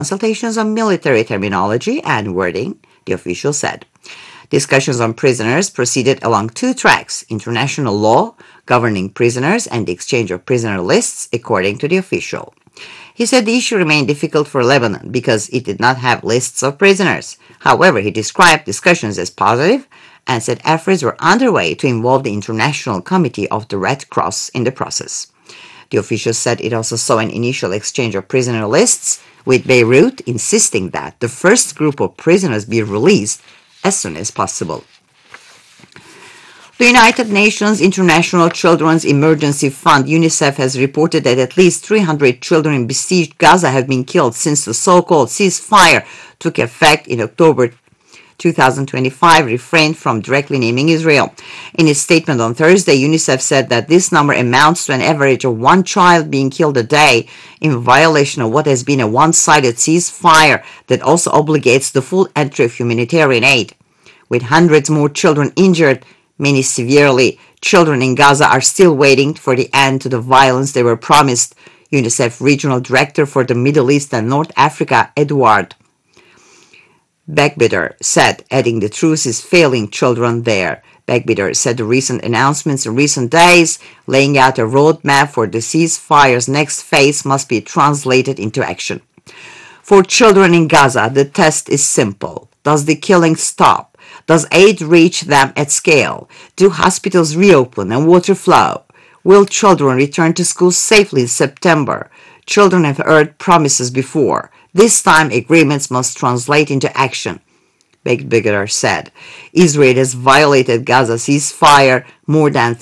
consultations on military terminology and wording, the official said. Discussions on prisoners proceeded along two tracks: international law governing prisoners and the exchange of prisoner lists, according to the official. He said the issue remained difficult for Lebanon because it did not have lists of prisoners. However, he described discussions as positive and said efforts were underway to involve the International Committee of the Red Cross in the process. The official said it also saw an initial exchange of prisoner lists, with Beirut insisting that the first group of prisoners be released as soon as possible. The United Nations International Children's Emergency Fund, UNICEF, has reported that at least 300 children in besieged Gaza have been killed since the so-called ceasefire took effect in October 2025, refrained from directly naming Israel. In its statement on Thursday, UNICEF said that this number amounts to an average of one child being killed a day, in violation of what has been a one-sided ceasefire that also obligates the full entry of humanitarian aid. With hundreds more children injured, many severely, children in Gaza are still waiting for the end to the violence they were promised, UNICEF Regional Director for the Middle East and North Africa, Edward Begbeder, said, adding the truth is failing children there. Begbeder said the recent announcements in recent days, laying out a roadmap for the ceasefire's next phase, must be translated into action. For children in Gaza, the test is simple. Does the killing stop? Does aid reach them at scale? Do hospitals reopen and water flow? Will children return to school safely in September? Children have heard promises before. This time, agreements must translate into action, Begbeder said. Israel has violated Gaza's ceasefire more than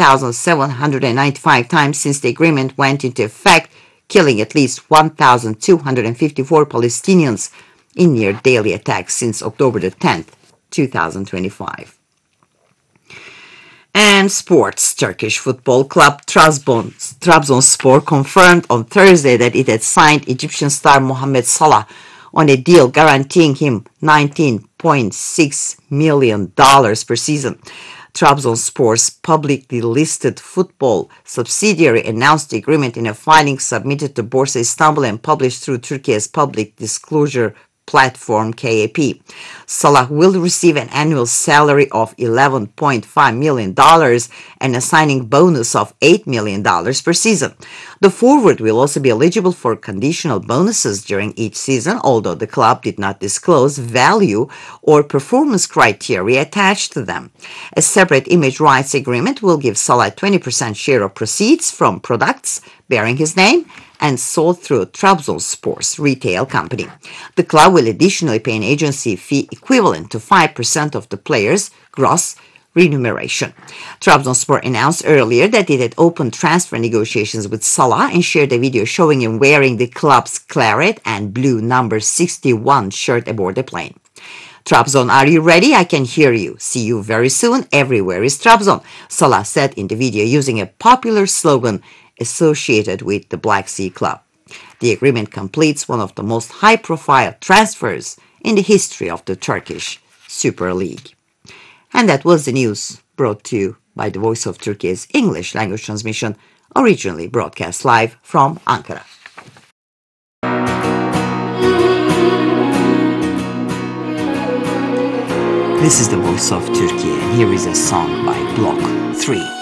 3,795 times since the agreement went into effect, killing at least 1,254 Palestinians in near daily attacks since October the 10th, 2025. And sports. Turkish football club Trabzonspor confirmed on Thursday that it had signed Egyptian star Mohamed Salah on a deal guaranteeing him $19.6 million per season. Trabzonspor's publicly listed football subsidiary announced the agreement in a filing submitted to Borsa Istanbul and published through Turkey's public disclosure platform KAP. Salah will receive an annual salary of $11.5 million and a signing bonus of $8 million per season. The forward will also be eligible for conditional bonuses during each season, although the club did not disclose value or performance criteria attached to them. A separate image rights agreement will give Salah a 20% share of proceeds from products bearing his name and sold through Trabzonspor's retail company. The club will additionally pay an agency fee equivalent to 5% of the player's gross remuneration. Trabzonspor announced earlier that it had opened transfer negotiations with Salah and shared a video showing him wearing the club's claret and blue number 61 shirt aboard the plane. Trabzon, are you ready? I can hear you. See you very soon. Everywhere is Trabzon, Salah said in the video, using a popular slogan associated with the Black Sea Club. The agreement completes one of the most high-profile transfers in the history of the Turkish Super League. And that was the news brought to you by the Voice of Turkey's English language transmission, originally broadcast live from Ankara. This is the Voice of Turkey, and here is a song by Block 3.